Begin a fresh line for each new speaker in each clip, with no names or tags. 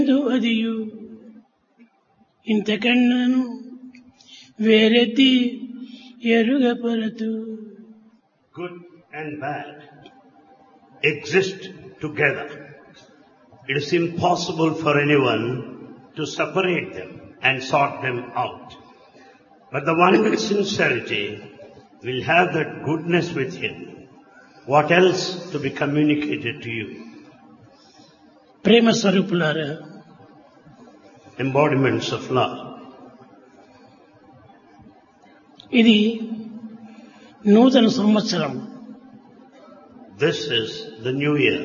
అదియు ఇంతకన్నను వేరెత్తి ఎరుగపరతు.
Good and bad exist together. It is impossible for anyone to separate them and sort them out. But the one with sincerity will have that goodness with him. What else to be communicated to you?
ప్రేమ స్వరూపులారా,
Embodiments of love.
ఇది నూతన సంవత్సరం.
This is the new year.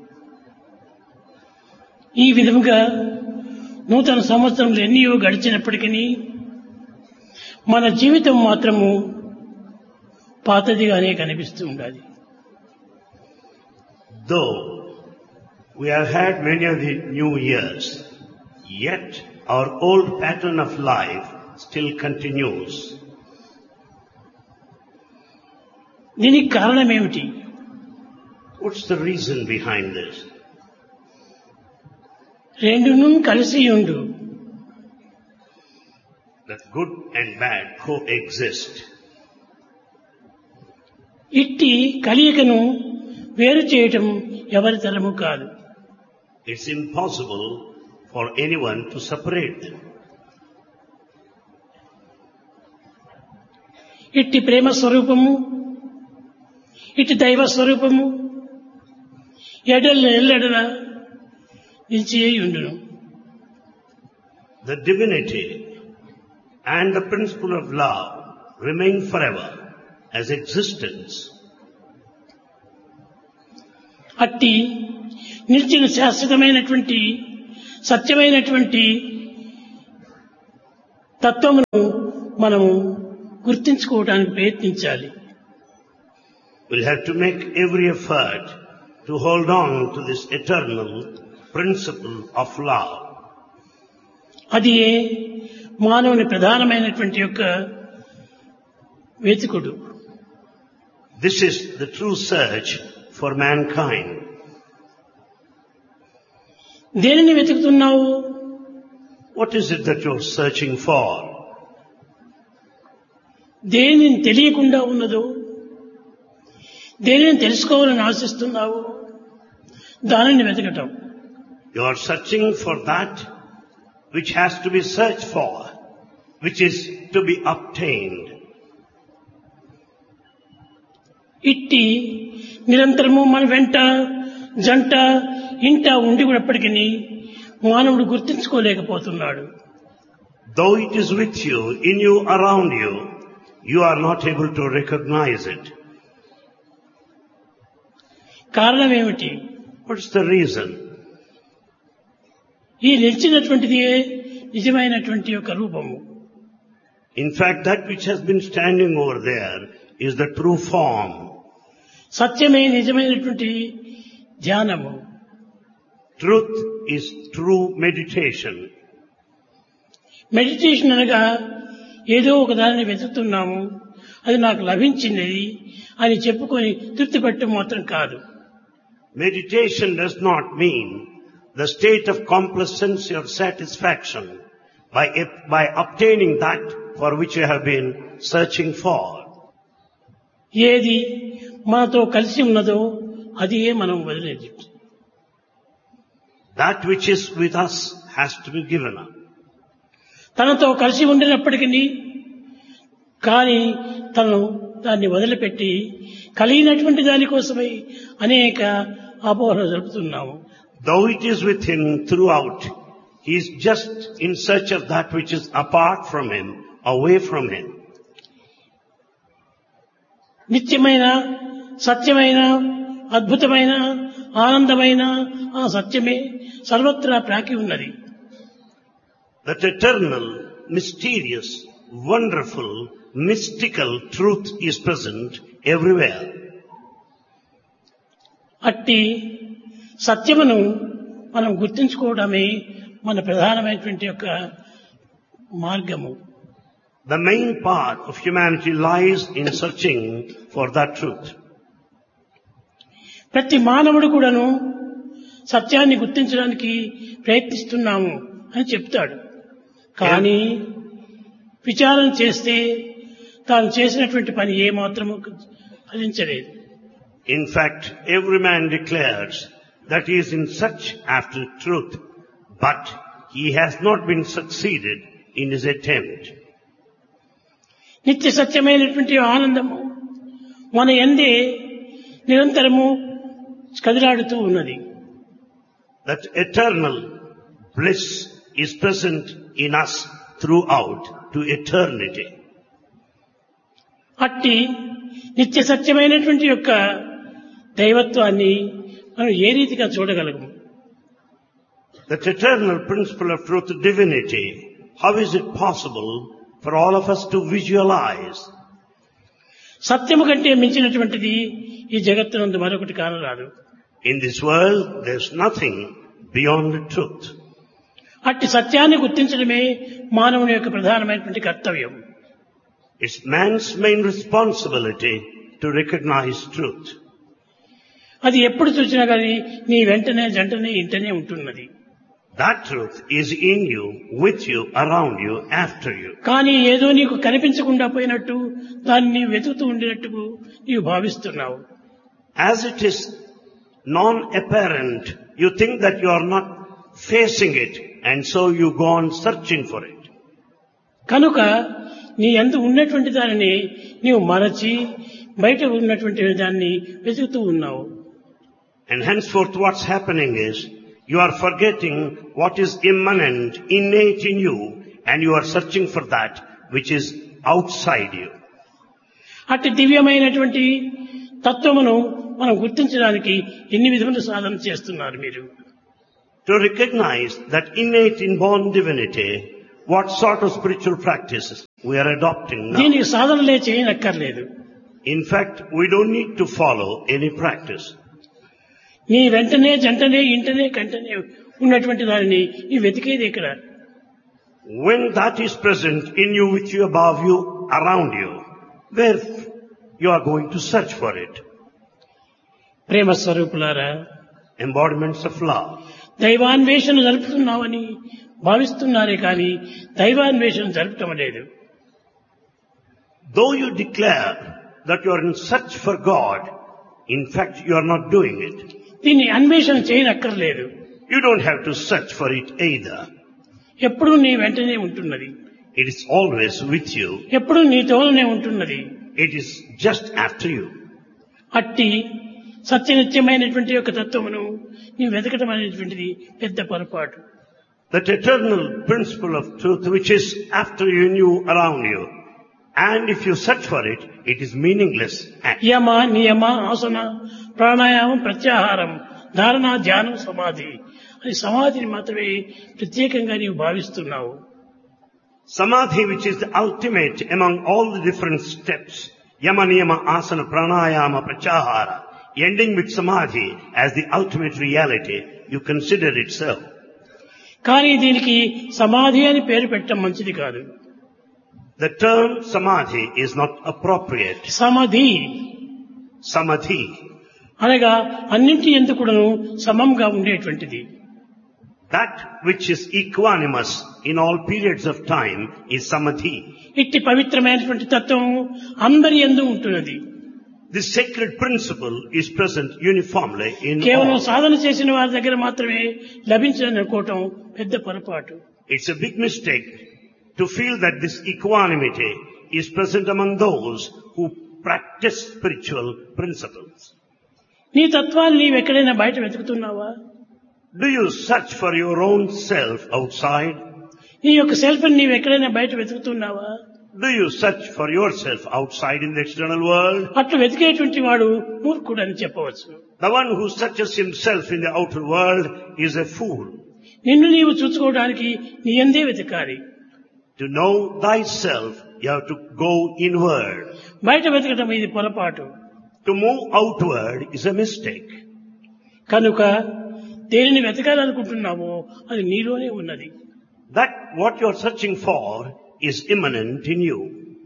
ఈ విధముగా నూతన సంవత్సరంలో ఎన్నో గడిచినప్పటికీ మన జీవితం మాత్రము పాతదిగానే కనిపిస్తూ ఉండాలి.
Though we have had many of the new years, yet our old pattern of life still continues.
దీనికి కారణం ఏమిటి?
What's the reason behind this?
రెండును కలిసి ఉండు.
That good and bad coexist.
ఇట్టి కలియకను వేరు చేయటం ఎవరి తరము కాదు.
It's impossible for anyone to separate them.
ఇట్టి ప్రేమ స్వరూపము, ఇట్టి దైవ స్వరూపము ఎల్లెడల నిలిచి ఉండును.
The divinity and the principle of love remain forever as existence.
అట్టి నిలిచిన శాశ్వతమైనటువంటి సత్యమైనటువంటి తత్వమును మనము గుర్తించుకోవడానికి ప్రయత్నించాలి.
We'll have to make every effort to hold on to this eternal principle of love.
అది మానవుని ప్రధానమైనటువంటి యొక్క వెతుకుడు.
This is the true search for mankind.
దేనిని వెతుకుతున్నావు?
What is it that you're searching for?
దేనిని తెలియకుండా ఉన్నదో, దేనిని తెలుసుకోవాలని ఆశిస్తున్నావు, దానిని వెతకటం.
You are searching for that which has to be searched for, which is to be obtained.
ఇట్టి నిరంతరము మన వెంట జంట ఇంట ఉండి ఉన్నప్పటికీ మానవుడు గుర్తించుకోలేకపోతున్నాడు.
Though it is with you, in you, around you, you are not able to recognize it.
కారణం ఏమిటి?
What's the reason?
ఈ నిలిచినటువంటిది నిజమైనటువంటి యొక్క రూపము.
In fact, that which has been standing over there is the true form.
సత్యమే నిజమైనటువంటి ధ్యానము.
Truth is true meditation.
Meditation అనగా ఏదో ఒక దానిని వెతుకుతున్నాము, అది నాకు లభించింది అని చెప్పుకొని తృప్తిపట్టడం మాత్రం కాదు.
Meditation does not mean the state of complacency or satisfaction by obtaining that for which you have been searching for.
ఏది మనతో కలిసి ఉన్నదో అది మనం వదిలేది.
That which is with us has to be given up.
తనతో కలిసి ఉండినప్పటికీ కానీ తను దాన్ని వదిలిపెట్టి కలిగినటువంటి దానికోసమై అనేక అపోహలు జరుపుతున్నాము.
Though it is with him throughout, he is just in search of that which is apart from him, away from him.
నిత్యమైన సత్యమైన అద్భుతమైన ఆనందమైన ఆ సత్యమే సర్వత్రా ప్రాకి ఉన్నది.
That eternal, mysterious, wonderful, mystical truth is present everywhere.
అట్టి సత్యమును మనం గుర్తించుకోవడమే మన ప్రధానమైనటువంటి యొక్క మార్గము.
The main part of humanity lies in searching for that truth.
ప్రతి మానవుడు కూడాను సత్యాన్ని గుర్తించడానికి ప్రయత్నిస్తున్నాము అని చెప్తాడు. కానీ విచారణ చేస్తే తాను చేసినటువంటి పని ఏమాత్రము ఫలించలేదు.
In fact, every man declares that he is in search after truth, but he has not been succeeded in his attempt.
నిత్య సత్యమైనటువంటి ఆనందము మన యందే నిరంతరము కదిలాడుతూ ఉన్నది.
That eternal bliss is present in us throughout to eternity.
అట్టి నిత్య సత్యమైనటువంటి యొక్క దైవత్వాన్ని మనం ఏ రీతిగా చూడగలము?
That eternal principle of truth, divinity, how is it possible for all of us to visualize?
సత్యము కంటే మించినటువంటిది ఈ జగత్తునందు మరొకటి కానరాదు.
In this world, there's nothing beyond the truth.
అట్టి సత్యాన్ని గుర్తించడమే మానవుని యొక్క ప్రధానమైనటువంటి కర్తవ్యం.
It's man's main responsibility to recognize truth.
అది ఎప్పుడు చూసినా కానీ నీ వెంటనే జంటనే ఇంటనే ఉంటున్నది.
That truth is in you, with you, around you, after you.
కానీ ఏదో నీకు కనిపించకుండా పోయినట్టు దాన్ని నీవు వెతుకుతూ ఉండినట్టు నీవు భావిస్తున్నావు.
As it is non-apparent, you think that you are not facing it, and so you go on searching for it.
కనుక నీ యందు ఉన్నటువంటి దానిని నీవు మరచి బయట ఉన్నటువంటి దాన్ని వెతుకుతూ ఉన్నావు.
And henceforth what's happening is, you are forgetting what is immanent, innate in you, and you are searching for that which is outside you.
అట్టి దివ్యమైనటువంటి తత్వమును మనం గుర్తించడానికి ఎన్ని విధముల సాధన చేస్తున్నారు మీరు?
To recognize that innate inborn divinity, what sort of spiritual practices we are adopting now.
దీనికి సాధనలే చేయనక్కర్లేదు.
In fact, we don't need to follow any practice.
నీ వెంటనే జంటనే ఇంటనే కంటనే ఉన్నటువంటి దానిని నీ వెతికేది ఎక్కడ?
When that is present in you, with you, above you, around you, where you are going to search for it.
ప్రేమ స్వరూపులారా,
Embodiments of love.
దైవాన్వేషణ జరుపుతున్నామని భావిస్తున్నారే కానీ దైవాన్వేషణ జరపటం లేదు.
Though you declare that you are in search for God, in fact you are not doing it.
దీన్ని అన్వేషణ చేయనక్కర్లేదు.
You don't have to search for it either.
ఎప్పుడూ నీ వెంటనే ఉంటున్నది.
It is always with you.
ఎప్పుడూ నీతోనే ఉంటున్నది.
It is just after you.
అట్టి సత్యనిత్యమైనటువంటి యొక్క తత్వమును నీ వెతకటం అనేటువంటిది పెద్ద పొరపాటు.
That eternal principle of truth which is after you and you, around you. And if you search for it, it is meaningless.
యమ నియమ ఆసన ప్రాణాయామం ప్రత్యాహారం ధారణ ధ్యానం సమాధి అని సమాధిని మాత్రమే ప్రత్యేకంగా నీవు భావిస్తున్నావు.
Samadhi, which is the ultimate among all the different steps, yama niyama asana pranayama pratyahara, ending with samadhi as the ultimate reality, you consider it so.
కానీ దీనికి సమాధి అని పేరు పెట్టడం మంచిది కాదు.
The term samadhi is not appropriate.
సమాధి
Samadhi,
అనగా అన్నింటి యందు కూడాను సమంగా ఉండేటువంటిది.
that which is equanimous in all periods of time is samadhi.
ఇట్టి పవిత్రమైనటువంటి తత్వం అందరి యందు ఉంటున్నది.
This sacred principle is present uniformly in
కేవలం
all.
సాధన చేసిన వారి దగ్గర మాత్రమే లభించదని అనుకోవటం పెద్ద పొరపాటు.
It's a big mistake to feel that this equanimity is present among those who practice spiritual principles.
నీ తత్వాన్ని నీవెక్కడైనా బయట వెతుకుతున్నావా?
Do you search for your own self outside?
నీ యొక్క సెల్ఫ్ నీవెక్కడైనా బయట వెతుకుతున్నావా?
Do you search for yourself outside in the external world?
అట్లా వెతికేటువంటి వాడు మూర్ఖుడు అని చెప్పవచ్చు.
The one who searches himself in the outer world is a fool.
నిన్ను నీవు చూసుకోవడానికి నీ యందే వెతకాలి.
To know thyself, you have to go inward.
బయట వెతకటం ఇది పొరపాటు.
To move outward is a mistake.
కనుక దేనిని వెతకాలనుకుంటున్నావో అది నీలోనే ఉన్నది.
That what you are searching for is immanent in you.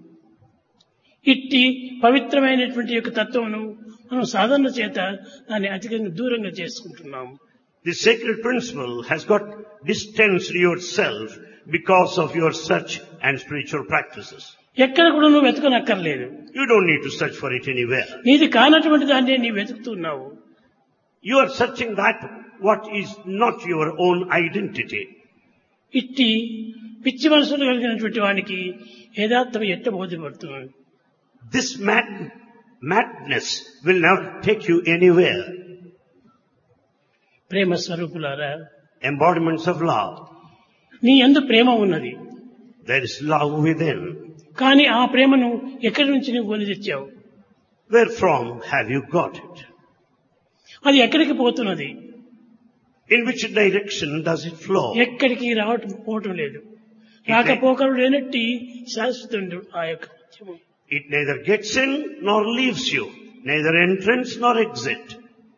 ఇట్టి పవిత్రమైనటువంటి యొక్క తత్వమును మనం సాధన చేత దాన్ని అతిగా దూరంగా చేసుకుంటున్నాము.
The sacred principle has got distanced yourself because of your search and spiritual practices.
ఎక్కడ కూడా నువ్వు వెతకనక్కర్లేదు.
You don't need to search for it anywhere.
నీది కానటువంటి దాన్ని నీవు వెతుకుతున్నావు.
You are searching that what is not your own identity.
ఇట్టి పిచ్చి మనసులు కలిగినటువంటి వానికి యథార్థం ఎట్ట బోధపడుతున్నాడు.
This madness will never take you anywhere.
ప్రేమ స్వరూపులారా,
Embodiments of love.
నీ యందు ప్రేమ ఉన్నది.
There is love within.
కానీ ఆ ప్రేమను ఎక్కడి నుంచి నువ్వు కొని తెచ్చావు?
Where from have you got it?
అది ఎక్కడికి పోతున్నది?
In which direction does it flow?
ఎక్కడికి పోవటం లేదు. రాకపోకలు లేనట్టి శాశ్వతుడు ఆ యొక్క సత్యము.
It neither gets in nor leaves you, neither entrance nor exit.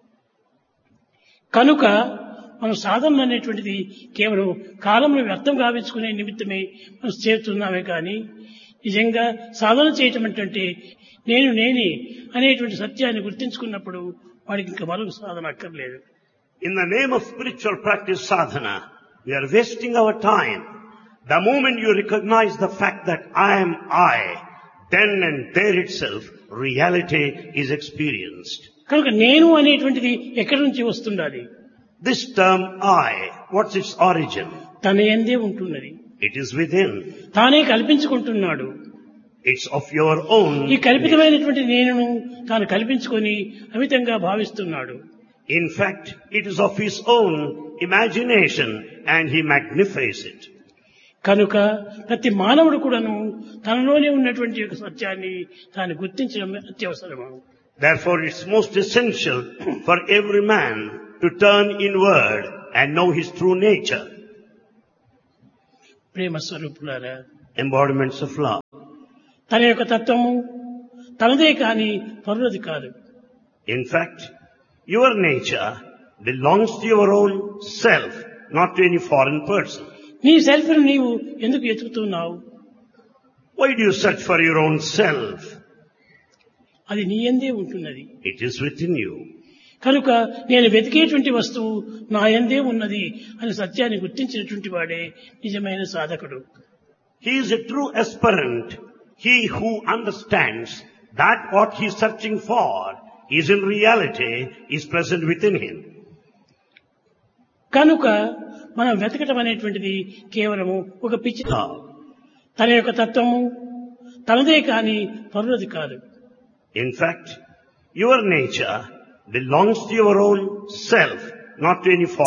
కనుక మనం సాధన అనేటువంటిది కేవలం కాలంలో వ్యర్థం గావించుకునే నిమిత్తమే మనం చేస్తున్నామే కానీ నిజంగా సాధన చేయటం అంటే నేనే అనేటువంటి సత్యాన్ని గుర్తించుకున్నప్పుడు వాడికి ఇంకా మరొక సాధన అక్కర్లేదు.
In the name of spiritual practice sadhana, we are wasting our time. The moment you recognize the fact that I am I, then and there itself reality is experienced.
కనుక నేను అనేటువంటిది ఎక్కడి నుంచి వస్తుండాలి?
This term I, what's its origin?
తన యందే ఉంటున్నది.
It is within.
తానే కల్పించుకుంటున్నాడు.
It's of your own.
ఈ కల్పితమైనటువంటి నేను తాను కల్పించుకొని అమితంగా భావిస్తున్నాడు.
In fact, it is of his own imagination and he magnifies it.
కనుక ప్రతి మానవుడు కూడాను తనలోనే ఉన్నటువంటి యొక్క సత్యాన్ని తాను గుర్తించడం అత్యవసరము.
Therefore, it's most essential for every man to turn inward and know his true nature.
ప్రేమ స్వరూపులారా,
Embodiments of love.
తన యొక్క తత్వము తనదే కాని పరులది కాదు.
In fact, your nature belongs to your own self, not to any foreign person.
నీ సెల్ఫ్ను నీవు ఎందుకు ఎతుకుతున్నావు?
Why do you search for your own self?
అది నీ యందే ఉంటున్నది.
It is within you.
కనుక నేను వెతికేటువంటి వస్తువు నా యందే ఉన్నది అని సత్యాన్ని గుర్తించినటువంటి వాడే నిజమైన సాధకుడు.
He is a true aspirant. He who understands that what he is searching for is in reality is present within him.
కనుక మనం వెతకటం అనేటువంటిది కేవలము ఒక పిచ్చి. తన యొక్క తత్వము తనదే కాని పరులది కాదు.
In fact, your nature belongs to your own self, not to any